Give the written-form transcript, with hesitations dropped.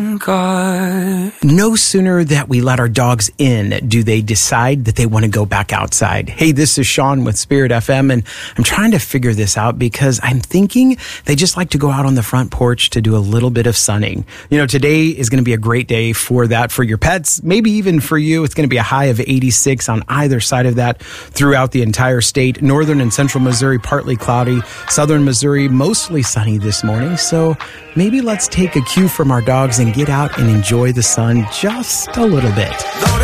No sooner that we let our dogs in do they decide that they want to go back outside. Hey, this is Sean with Spirit FM, and I'm trying to figure this out because I'm thinking they just like to go out on the front porch to do a little bit of sunning. You know, today is going to be a great day for that, for your pets, maybe even for you. It's going to be a high of 86 on either side of that throughout the entire state. Northern and central Missouri, partly cloudy. Southern Missouri, mostly sunny this morning. So maybe let's take a cue from our dogs and get out and enjoy the sun just a little bit.